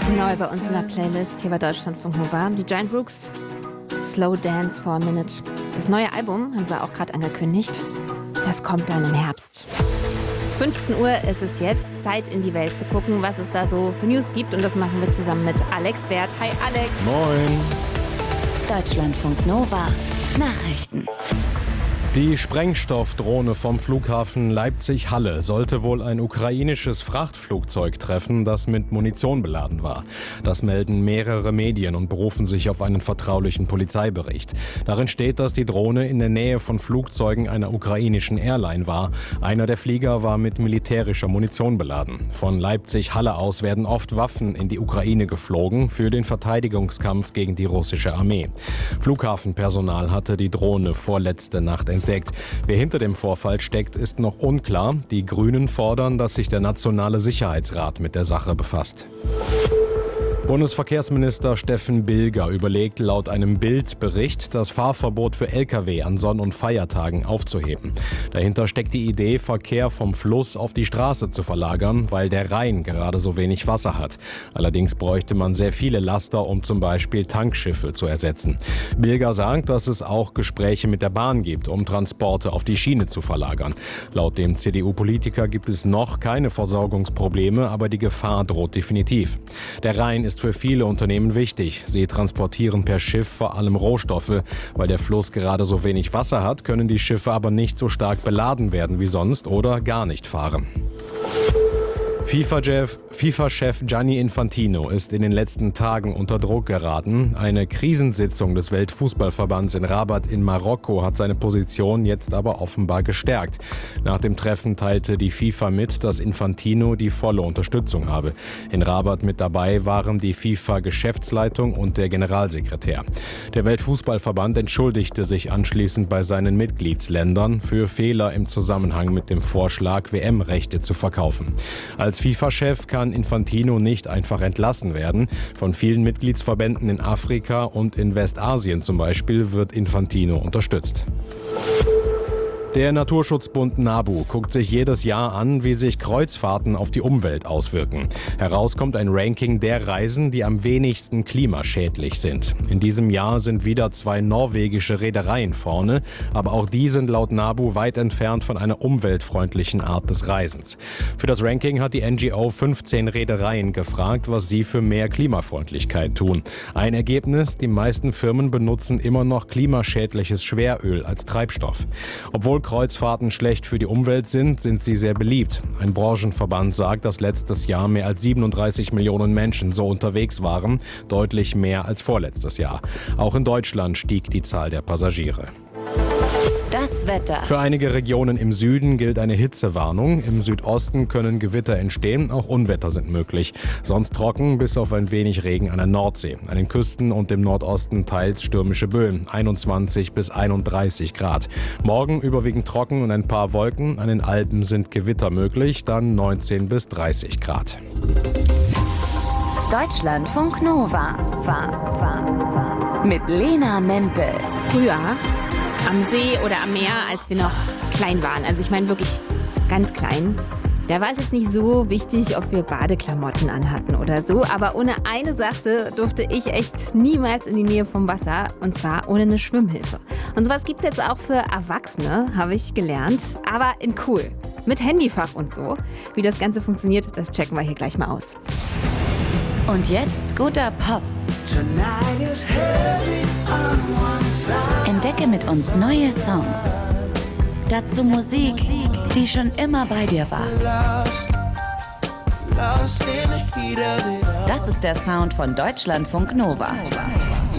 Neu bei uns in der Playlist hier bei Deutschlandfunk Nova. Die Giant Rooks, Slow Dance for a Minute. Das neue Album haben sie auch gerade angekündigt. Das kommt dann im Herbst. 15 Uhr ist es jetzt. Zeit, in die Welt zu gucken, was es da so für News gibt. Und das machen wir zusammen mit Alex Wert. Hi Alex. Moin. Deutschlandfunk Nova. Nachrichten. Die Sprengstoffdrohne vom Flughafen Leipzig-Halle sollte wohl ein ukrainisches Frachtflugzeug treffen, das mit Munition beladen war. Das melden mehrere Medien und berufen sich auf einen vertraulichen Polizeibericht. Darin steht, dass die Drohne in der Nähe von Flugzeugen einer ukrainischen Airline war. Einer der Flieger war mit militärischer Munition beladen. Von Leipzig-Halle aus werden oft Waffen in die Ukraine geflogen für den Verteidigungskampf gegen die russische Armee. Flughafenpersonal hatte die Drohne vorletzte Nacht entdeckt. Wer hinter dem Vorfall steckt, ist noch unklar. Die Grünen fordern, dass sich der Nationale Sicherheitsrat mit der Sache befasst. Bundesverkehrsminister Steffen Bilger überlegt laut einem Bild-Bericht, das Fahrverbot für Lkw an Sonn- und Feiertagen aufzuheben. Dahinter steckt die Idee, Verkehr vom Fluss auf die Straße zu verlagern, weil der Rhein gerade so wenig Wasser hat. Allerdings bräuchte man sehr viele Laster, um zum Beispiel Tankschiffe zu ersetzen. Bilger sagt, dass es auch Gespräche mit der Bahn gibt, um Transporte auf die Schiene zu verlagern. Laut dem CDU-Politiker gibt es noch keine Versorgungsprobleme, aber die Gefahr droht definitiv. Der Rhein ist für viele Unternehmen wichtig. Sie transportieren per Schiff vor allem Rohstoffe. Weil der Fluss gerade so wenig Wasser hat, können die Schiffe aber nicht so stark beladen werden wie sonst oder gar nicht fahren. FIFA-Chef Gianni Infantino ist in den letzten Tagen unter Druck geraten. Eine Krisensitzung des Weltfußballverbands in Rabat in Marokko hat seine Position jetzt aber offenbar gestärkt. Nach dem Treffen teilte die FIFA mit, dass Infantino die volle Unterstützung habe. In Rabat mit dabei waren die FIFA-Geschäftsleitung und der Generalsekretär. Der Weltfußballverband entschuldigte sich anschließend bei seinen Mitgliedsländern für Fehler im Zusammenhang mit dem Vorschlag, WM-Rechte zu verkaufen. Als FIFA-Chef kann Infantino nicht einfach entlassen werden. Von vielen Mitgliedsverbänden in Afrika und in Westasien zum Beispiel wird Infantino unterstützt. Der Naturschutzbund NABU guckt sich jedes Jahr an, wie sich Kreuzfahrten auf die Umwelt auswirken. Heraus kommt ein Ranking der Reisen, die am wenigsten klimaschädlich sind. In diesem Jahr sind wieder 2 norwegische Reedereien vorne, aber auch die sind laut NABU weit entfernt von einer umweltfreundlichen Art des Reisens. Für das Ranking hat die NGO 15 Reedereien gefragt, was sie für mehr Klimafreundlichkeit tun. Ein Ergebnis: Die meisten Firmen benutzen immer noch klimaschädliches Schweröl als Treibstoff. Obwohl Kreuzfahrten schlecht für die Umwelt sind sie sehr beliebt. Ein Branchenverband sagt, dass letztes Jahr mehr als 37 Millionen Menschen so unterwegs waren, deutlich mehr als vorletztes Jahr. Auch in Deutschland stieg die Zahl der Passagiere. Das Wetter. Für einige Regionen im Süden gilt eine Hitzewarnung. Im Südosten können Gewitter entstehen, auch Unwetter sind möglich. Sonst trocken, bis auf ein wenig Regen an der Nordsee. An den Küsten und im Nordosten teils stürmische Böen, 21 bis 31 Grad. Morgen überwiegend trocken und ein paar Wolken. An den Alpen sind Gewitter möglich, dann 19 bis 30 Grad. Deutschlandfunk Nova. Mit Lena Mempel. Früher am See oder am Meer, als wir noch klein waren, also ich meine wirklich ganz klein, da war es jetzt nicht so wichtig, ob wir Badeklamotten anhatten oder so, aber ohne eine Sache durfte ich echt niemals in die Nähe vom Wasser, und zwar ohne eine Schwimmhilfe. Und sowas gibt es jetzt auch für Erwachsene, habe ich gelernt, aber in cool, mit Handyfach und so. Wie das Ganze funktioniert, das checken wir hier gleich mal aus. Und jetzt guter Pop. Entdecke mit uns neue Songs. Dazu Musik, die schon immer bei dir war. Das ist der Sound von Deutschlandfunk Nova.